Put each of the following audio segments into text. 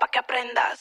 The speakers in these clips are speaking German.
que aprendas.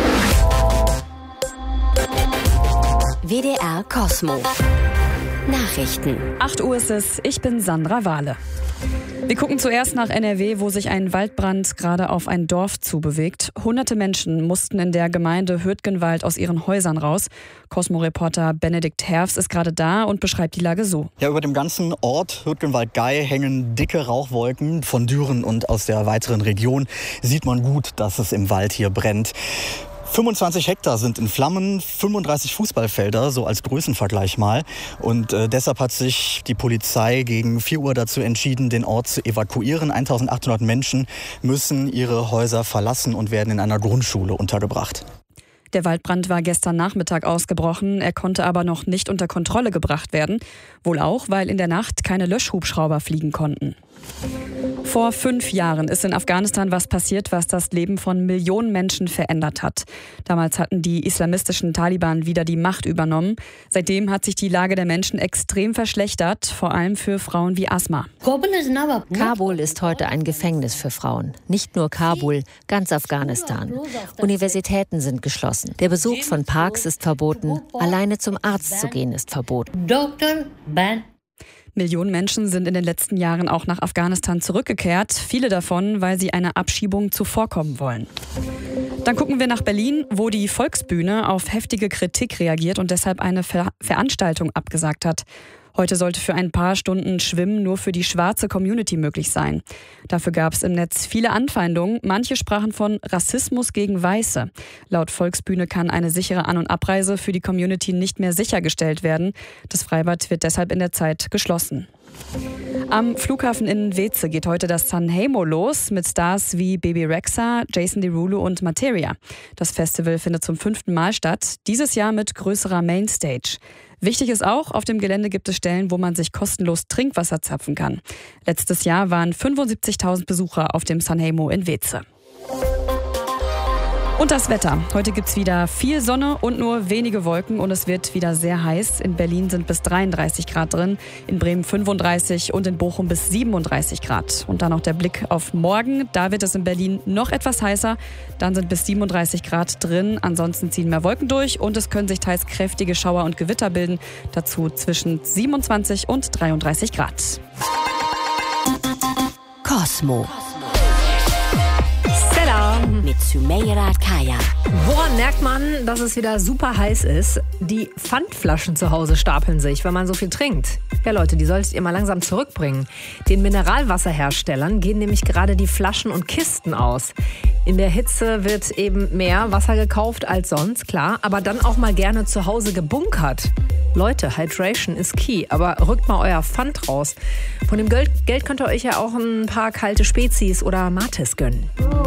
WDR Kosmo. Nachrichten. 8 Uhr ist es, ich bin Sandra Wahle. Wir gucken zuerst nach NRW, wo sich ein Waldbrand gerade auf ein Dorf zubewegt. Hunderte Menschen mussten in der Gemeinde Hürtgenwald aus ihren Häusern raus. Kosmo-Reporter Benedikt Herfs ist gerade da und beschreibt die Lage so. Ja, über dem ganzen Ort Hürtgenwald-Gei hängen dicke Rauchwolken von Düren und aus der weiteren Region. Sieht man gut, dass es im Wald hier brennt. 25 Hektar sind in Flammen, 35 Fußballfelder, so als Größenvergleich mal. Und deshalb hat sich die Polizei gegen 4 Uhr dazu entschieden, den Ort zu evakuieren. 1800 Menschen müssen ihre Häuser verlassen und werden in einer Grundschule untergebracht. Der Waldbrand war gestern Nachmittag ausgebrochen, er konnte aber noch nicht unter Kontrolle gebracht werden. Wohl auch, weil in der Nacht keine Löschhubschrauber fliegen konnten. Vor 5 Jahren ist in Afghanistan was passiert, was das Leben von Millionen Menschen verändert hat. Damals hatten die islamistischen Taliban wieder die Macht übernommen. Seitdem hat sich die Lage der Menschen extrem verschlechtert, vor allem für Frauen wie Asma. Kabul ist heute ein Gefängnis für Frauen. Nicht nur Kabul, ganz Afghanistan. Universitäten sind geschlossen. Der Besuch von Parks ist verboten. Alleine zum Arzt zu gehen ist verboten. Millionen Menschen sind in den letzten Jahren auch nach Afghanistan zurückgekehrt. Viele davon, weil sie einer Abschiebung zuvorkommen wollen. Dann gucken wir nach Berlin, wo die Volksbühne auf heftige Kritik reagiert und deshalb eine Veranstaltung abgesagt hat. Heute sollte für ein paar Stunden Schwimmen nur für die schwarze Community möglich sein. Dafür gab es im Netz viele Anfeindungen. Manche sprachen von Rassismus gegen Weiße. Laut Volksbühne kann eine sichere An- und Abreise für die Community nicht mehr sichergestellt werden. Das Freibad wird deshalb in der Zeit geschlossen. Am Flughafen in Weeze geht heute das Sanremo los mit Stars wie Bebe Rexha, Jason Derulo und Materia. Das Festival findet zum 5. Mal statt, dieses Jahr mit größerer Mainstage. Wichtig ist auch, auf dem Gelände gibt es Stellen, wo man sich kostenlos Trinkwasser zapfen kann. Letztes Jahr waren 75.000 Besucher auf dem Sanremo in Weeze. Und das Wetter. Heute gibt's wieder viel Sonne und nur wenige Wolken und es wird wieder sehr heiß. In Berlin sind bis 33 Grad drin, in Bremen 35 und in Bochum bis 37 Grad. Und dann noch der Blick auf morgen. Da wird es in Berlin noch etwas heißer. Dann sind bis 37 Grad drin. Ansonsten ziehen mehr Wolken durch und es können sich teils kräftige Schauer und Gewitter bilden. Dazu zwischen 27 und 33 Grad. Kosmo. Salam. Mit Sümeyra Kaya. Woran merkt man, dass es wieder super heiß ist? Die Pfandflaschen zu Hause stapeln sich, wenn man so viel trinkt. Ja Leute, die solltet ihr mal langsam zurückbringen. Den Mineralwasserherstellern gehen nämlich gerade die Flaschen und Kisten aus. In der Hitze wird eben mehr Wasser gekauft als sonst, klar, aber dann auch mal gerne zu Hause gebunkert. Leute, Hydration ist key, aber rückt mal euer Pfand raus. Von dem Geld könnt ihr euch ja auch ein paar kalte Spezies oder Mates gönnen.